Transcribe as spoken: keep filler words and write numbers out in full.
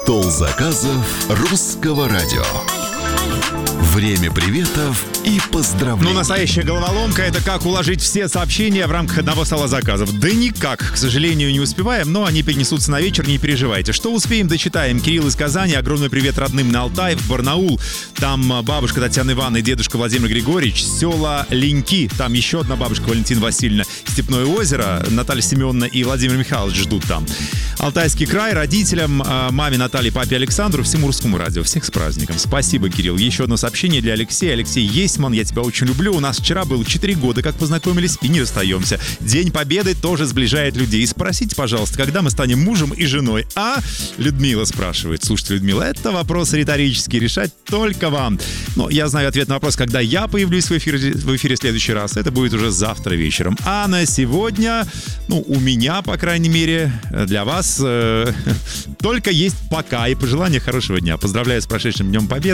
Стол заказов русского радио. Время приветов и поздравлений. Ну, настоящая головоломка — это как уложить все сообщения в рамках одного стола заказов. Да никак, к сожалению, не успеваем, но они перенесутся на вечер, не переживайте. Что успеем, дочитаем. Кирилл из Казани, огромный привет родным на Алтай, в Барнаул. Там бабушка Татьяна Ивановна и дедушка Владимир Григорьевич. Села Леньки, там еще одна бабушка Валентина Васильевна. Степное озеро, Наталья Семеновна и Владимир Михайлович ждут там. Алтайский край, родителям, маме Наталье, папе Александру, всему русскому радио. Всех с праздником. Спасибо, Кирилл. Еще одно сообщение для Алексея. Алексей Есман, я тебя очень люблю. У нас вчера было четыре года, как познакомились, и не расстаемся. День Победы тоже сближает людей. И спросите, пожалуйста, когда мы станем мужем и женой? А? Людмила спрашивает. Слушайте, Людмила, это вопрос риторический. Решать только вам. Но я знаю ответ на вопрос, когда я появлюсь в эфире, в эфире в следующий раз. Это будет уже завтра вечером. А на сегодня, ну, у меня, по крайней мере, для вас э, только есть пока и пожелания хорошего дня. Поздравляю с прошедшим Днем Победы.